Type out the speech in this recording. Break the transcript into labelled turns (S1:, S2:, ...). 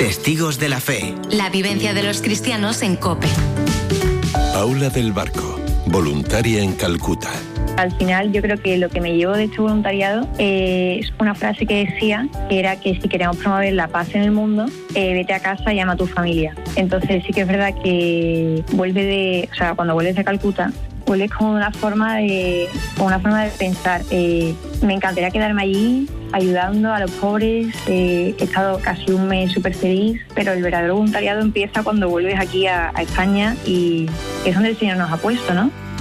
S1: Testigos de la Fe.
S2: La vivencia de los cristianos en COPE.
S3: Paula del Barco, voluntaria en Calcuta.
S4: Al final yo creo que lo que me llevo de este voluntariado es una frase que decía, que era que si queremos promover la paz en el mundo, vete a casa y llama a tu familia. Entonces sí que es verdad que cuando vuelves de Calcuta, vuelves con una forma de pensar. Me encantaría quedarme allí ayudando a los pobres. He estado casi un mes súper feliz, pero el verdadero voluntariado empieza cuando vuelves aquí a España y es donde el Señor nos ha puesto, ¿no?